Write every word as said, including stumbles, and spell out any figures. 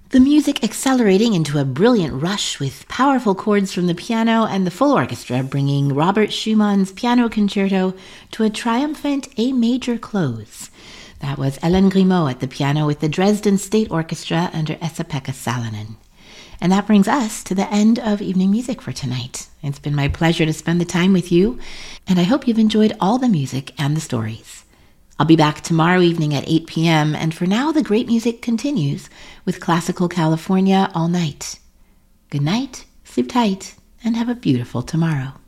The music accelerating into a brilliant rush with powerful chords from the piano and the full orchestra bringing Robert Schumann's piano concerto to a triumphant A major close. That was Ellen Grimaud at the piano with the Dresden State Orchestra under Esa-Pekka Salonen. And that brings us to the end of Evening Music for tonight. It's been my pleasure to spend the time with you, and I hope you've enjoyed all the music and the stories. I'll be back tomorrow evening at eight p.m., and for now, the great music continues with Classical California all night. Good night, sleep tight, and have a beautiful tomorrow.